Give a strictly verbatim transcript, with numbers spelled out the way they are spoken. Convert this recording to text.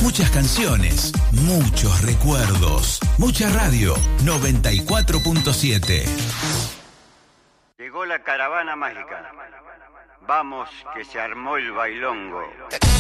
muchas canciones, muchos recuerdos, mucha radio. noventa y cuatro punto siete. Llegó la caravana mágica. Vamos, que se armó el bailongo.